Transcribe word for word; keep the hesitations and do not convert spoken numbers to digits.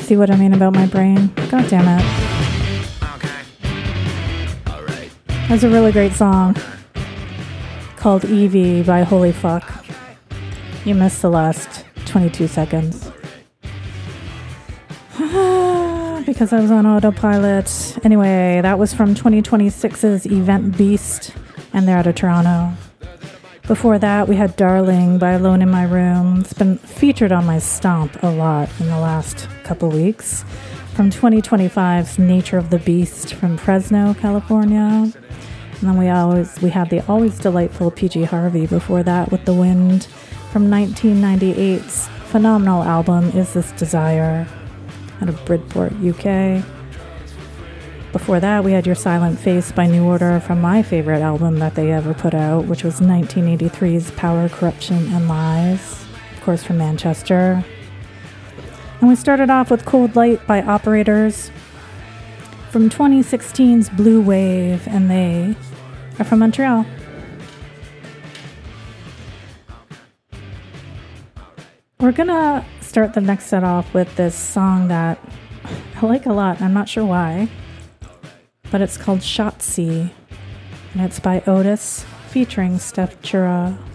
See what I mean about my brain? God damn it. That's a really great song called Evie by Holy Fuck. You missed the last twenty-two seconds. Because I was on autopilot. Anyway, that was from twenty twenty-six's Event Beast, and they're out of Toronto. Before that, we had Darling by Alone in My Room. It's been featured on my Stomp a lot in the last couple weeks. From twenty twenty-five's Nature of the Beast from Fresno, California. And then we always we had the always delightful P G Harvey before that with The Wind from nineteen ninety-eight's phenomenal album Is This Desire out of Bridport, U K. Before that, we had Your Silent Face by New Order from my favorite album that they ever put out, which was nineteen eighty-three's Power, Corruption, and Lies, of course from Manchester. And we started off with Cold Light by Operators from twenty sixteen's Blue Wave, and they are from Montreal. We're gonna start the next set off with this song that I like a lot. I'm not sure why, but it's called Shotsy, and it's by Otis featuring Steph Chura.